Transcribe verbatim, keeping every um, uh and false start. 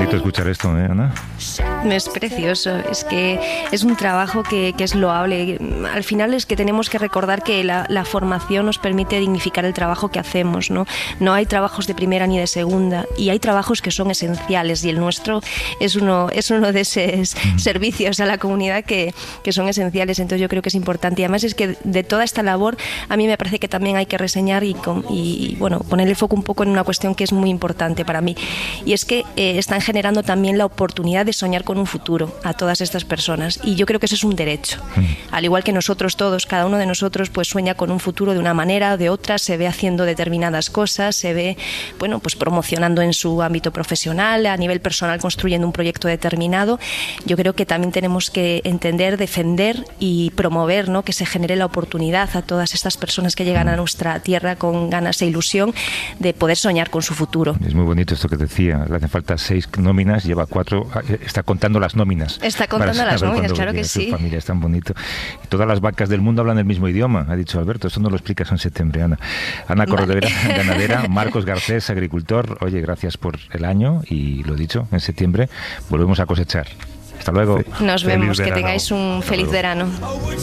bonito escuchar esto, ¿eh, Ana? Es precioso, es que es un trabajo que, que es loable. Al final es que tenemos que recordar que la, la formación nos permite dignificar el trabajo que hacemos, ¿no? No hay trabajos de primera ni de segunda, y hay trabajos que son esenciales, y el nuestro es uno, es uno de esos mm. servicios a la comunidad que, que son esenciales. Entonces yo creo que es importante, y además es que de toda esta labor a mí me parece que también hay que reseñar y, y bueno, poner el foco un poco en una cuestión que es muy importante para mí, y es que eh, están generando también la oportunidad de soñar con un futuro a todas estas personas, y yo creo que eso es un derecho. Mm. Al igual que nosotros todos, cada uno de nosotros pues sueña con un futuro de una manera o de otra, se ve haciendo determinadas cosas, se ve, bueno, pues promocionando en su ámbito profesional, a nivel personal construyendo un proyecto determinado. Yo creo que también tenemos que entender, defender y promover, ¿no?, que se genere la oportunidad a todas estas personas que llegan a nuestra tierra con ganas e ilusión de poder soñar con su futuro. Es muy bonito esto que decía, le hacen falta seis nóminas, lleva cuatro, está contando las nóminas. Está contando las nóminas, claro que sí. Su familia es tan bonito. Y todas las vacas del mundo hablan el mismo idioma, ha dicho Alberto. Esto no lo explicas en septiembre, Ana. Ana Corredera, vale. Ganadera. Marcos Garcés, agricultor. Oye, gracias por el año y lo dicho, en septiembre volvemos a cosechar. Hasta luego. Nos vemos, que tengáis un feliz verano.